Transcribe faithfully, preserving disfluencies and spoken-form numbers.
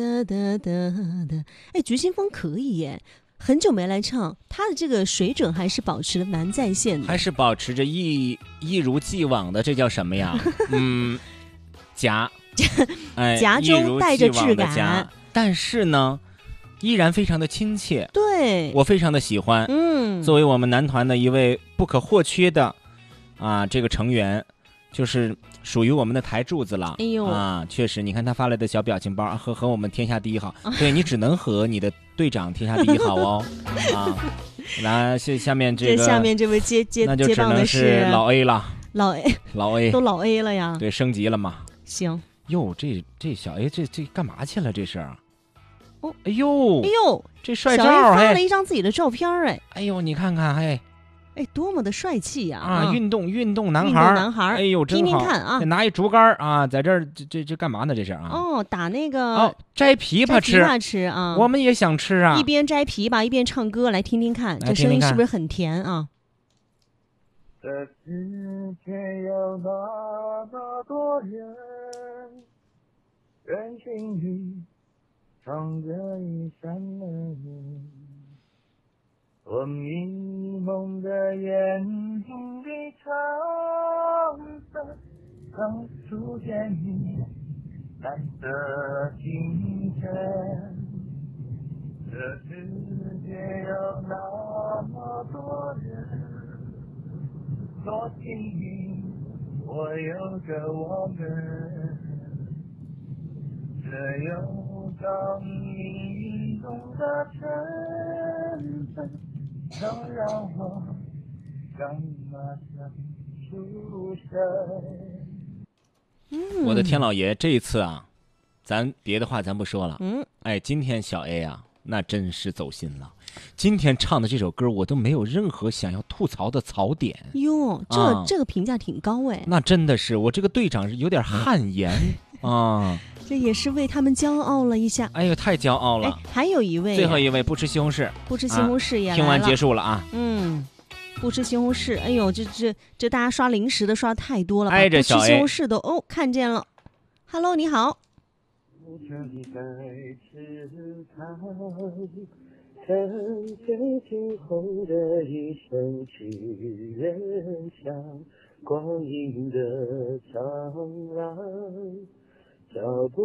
哒哒哒哒，哎，菊清风可以耶，很久没来唱，他的这个水准还是保持的蛮在线的， 还是保持着一一如既往的，这叫什么呀？嗯，夹，哎， 夹中带着质感， 但是呢，依然非常的亲切， 对我非常的喜欢。 嗯， 作为我们男团的一位不可或缺的啊这个成员。就是属于我们的台柱子了， 哎呦啊，确实，你看他发来的小表情包，和和我们天下第一好，对你只能和你的队长天下第一好哦，啊，来下下面这个， 下面这位接接那就只能是老 A 了， 老 A， 老 A 都老 A 了呀， 对，升级了嘛， 行， 哟，这这小 A 这这干嘛去了？这是， 哦， 哎呦， 哎呦， 这帅照， 小 A 发了一张自己的照片，哎， 哎呦，你看看，哎。 哎，多么的帅气呀！ 啊， 啊运动运动男孩， 运动男孩， 哎呦，真好！ 听听看啊， 拿一竹竿啊，在这儿这这这干嘛呢？这是啊？ 哦，打那个哦，摘枇杷吃， 摘枇杷吃啊！ 我们也想吃啊！ 一边摘枇杷一边唱歌，来听听看，这声音是不是很甜啊？ 这世界有那么多人，人群里藏着一扇门。我迷蒙的眼睛里常常常出现你蓝色清晨，这世界有那么多人，多幸运我有着我们，只有当你懂得身份，能让我干嘛想出神。 嗯， 我的天老爷，这一次啊，咱别的话咱不说了， 嗯， 哎，今天小 A 啊，那真是走心了。今天唱的这首歌，我都没有任何想要吐槽的槽点。 哟，这、 啊、 这个评价挺高哎。 那真的是，我这个队长是有点汗颜啊。 这也是为他们骄傲了一下。 哎呦，太骄傲了！ 哎，还有一位， 最后一位不吃西红柿， 不吃西红柿也来了、啊。 听完结束了啊。 嗯，不吃西红柿，哎呦，这这这大家刷零食的刷太多了， 挨着小 A， 不吃西红柿的哦，看见了。Hello， 你好。 看见惊鸿的一声巨人响，光阴的长廊，脚步